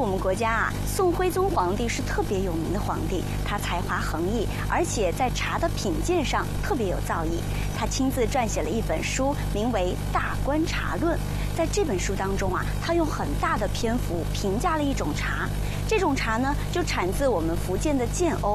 我们国家啊，宋徽宗皇帝是特别有名的皇帝，他才华横溢，而且在茶的品鉴上特别有造诣。他亲自撰写了一本书，名为《大观茶论》。在这本书当中啊，他用很大的篇幅评价了一种茶，这种茶呢，就产自我们福建的建瓯。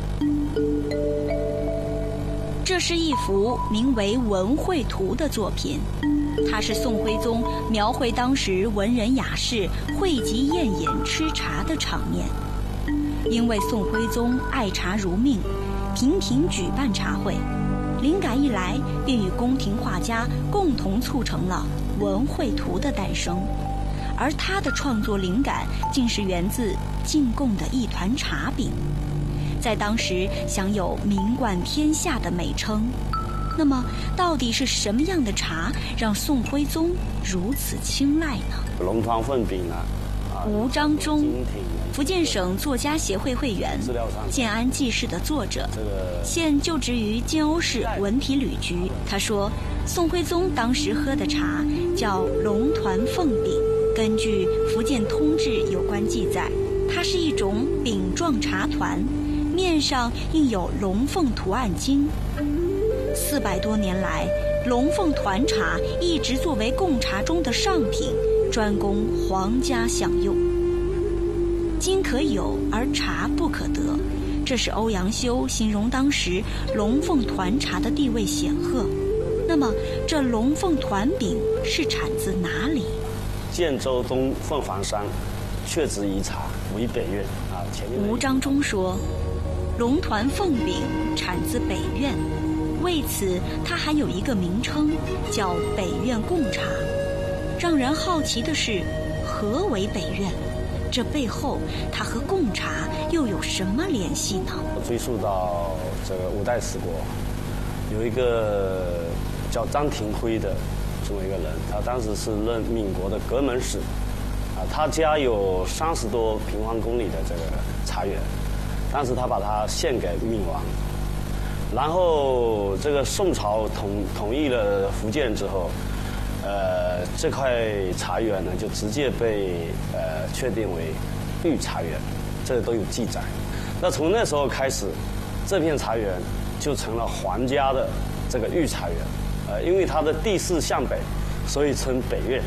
这是一幅名为《文会图》的作品，它是宋徽宗描绘当时文人雅士汇集宴饮吃茶的场面。因为宋徽宗爱茶如命，频频举办茶会，灵感一来，便与宫廷画家共同促成了《文会图》的诞生。而他的创作灵感竟是源自进贡的一团茶饼，在当时享有名冠天下的美称。那么到底是什么样的茶让宋徽宗如此青睐呢？ 龙团凤饼啊， 吴章中，福建省作家协会会员，建安记事的作者，现就职于建瓯市文体旅局。他说，宋徽宗当时喝的茶叫龙团凤饼。根据福建通志有关记载，它是一种饼状茶团，面上印有龙凤图案经。400多年来，龙凤团茶一直作为贡茶中的上品，专供皇家享用。金可有而茶不可得，这是欧阳修形容当时龙凤团茶的地位显赫。那么这龙凤团饼是产自哪里？ 建州东凤凰山雀子颐茶为北苑啊。 吴章中说，龙团凤饼产自北苑，为此它还有一个名称叫北苑贡茶。让人好奇的是，何为北苑？这背后它和贡茶又有什么联系呢？ 追溯到这个五代十国，有一个叫张廷辉的这么一个人，他当时是任闽国的阁门使，他家有30多平方公里的这个茶园，当时他把它献给闽王，然后这个宋朝统一了福建之后，这块茶园呢就直接被确定为御茶园，这个都有记载。那从那时候开始，这片茶园就成了皇家的这个御茶园。因为它的地势向北，所以称北苑。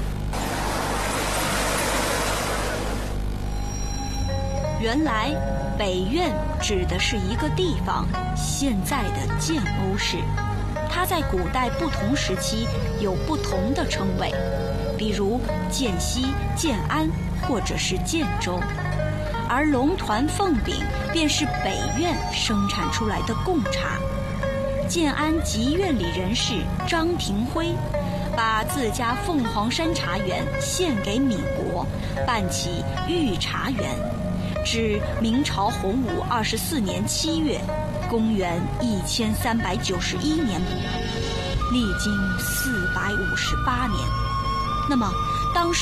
原来北苑指的是一个地方，现在的建瓯市。它在古代不同时期有不同的称谓，比如建西、建安或者是建州。而龙团凤饼便是北苑生产出来的贡茶。建安籍院里人士张廷辉把自家凤凰山茶园献给闽国，办起御茶园，至明朝洪武24年7月，公元1391年，历经458年。那么当时